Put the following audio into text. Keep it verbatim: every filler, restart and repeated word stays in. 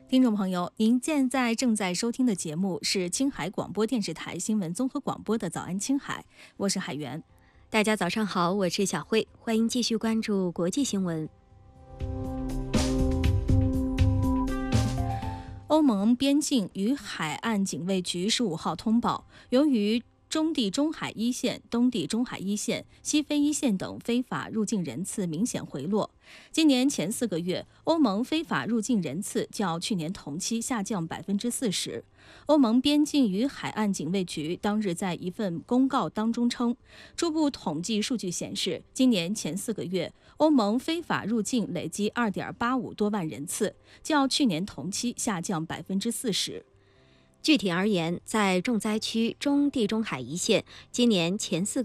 听众朋友，您现在正在收听的节目是青海广播电视台新闻综合广播的《早安青海》，我是海源。 大家早上好，我是小慧，欢迎继续关注国际新闻。 欧盟边境与海岸警卫局十五号通报，由于中地中海一线、东地中海一线、西非一线等非法入境人次明显回落。今年前四个月，欧盟非法入境人次较去年同期下降百分之四十。欧盟边境与海岸警卫局当日在一份公告当中称，初步统计数据显示，今年前四个月，欧盟非法入境累计二点八五多万人次，较去年同期下降百分之四十。 具体而言，在重灾区中地中海一线，今年前四